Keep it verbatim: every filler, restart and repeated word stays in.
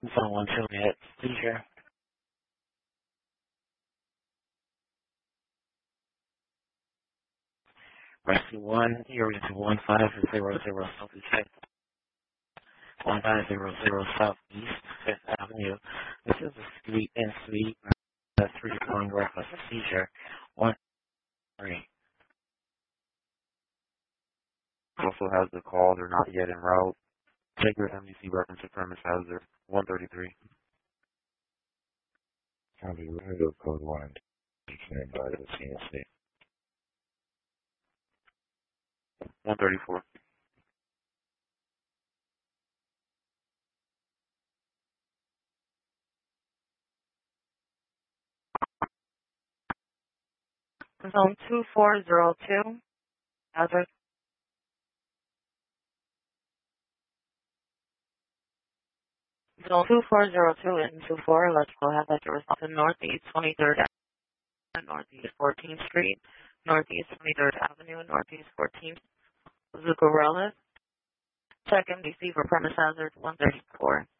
Zone one Juliet, seizure. Rescue one, you're into one five zero zero Southeast one five zero zero Southeast Fifth Avenue. This is a street in suite. That's three recording reckless seizure. One three. Also has the call. They're not yet en route. Check your M D C reference to premise hazard one thirty-three. Copy. Radio code one. Stand by the C N C. one thirty-four. Zone two four zero two. Hazard. Zone two four zero two and two four. Electrical hazard to result in Northeast twenty-third Avenue, Northeast fourteenth Street, Northeast twenty-third Avenue, Northeast fourteenth. Zuccarellas. Check M D C for premise hazard one thirty-four.